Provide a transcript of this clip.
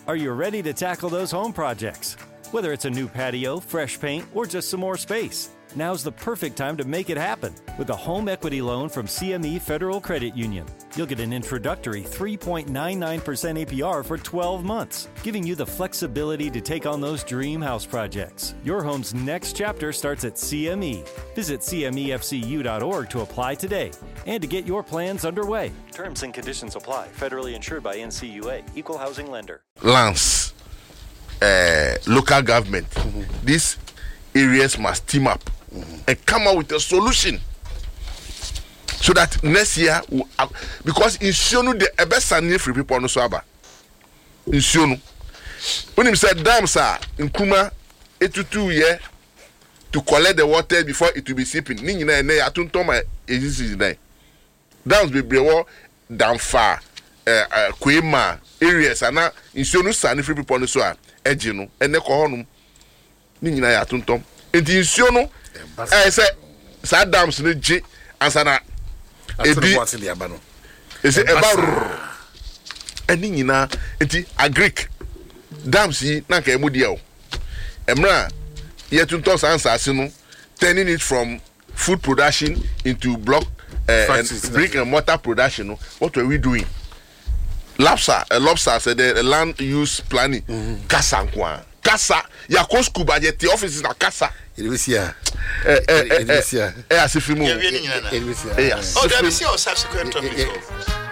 Are you ready to tackle those home projects? Whether it's a new patio, fresh paint, or just some more space, now's the perfect time to make it happen with a home equity loan from CME Federal Credit Union. You'll get an introductory 3.99% APR for 12 months, giving you the flexibility to take on those dream house projects. Your home's next chapter starts at CME. Visit CMEFCU.org to apply today and to get your plans underway. Terms and conditions apply. Federally insured by NCUA. Equal housing lender. Lands, local government, these areas must team up and come up with a solution so that next year, because in Sionu, the best and free people no swaba. In Sionu, when he said dams are in Kuma, 82 years to collect the water before it will be sipping. Nina and I don't know my agency. Dams be brew down far, Quema areas, and now in Sionu, San free people no swab, Ejino, and Nekohonum. Nina, I don't know. In Sionu, I said, Sad dams no J and Sana. Is it about any nina? Enti a Greek dams yi na ka emudia o. Emra yet to toss answer turning it from food production into block and brick and mortar production. What were we doing? Lobster said the land use planning. Kasa nkwa. Kasa ya kosku budget the office na kasa. Elvisia. Asifimu. Oh, there is your subsequent topic.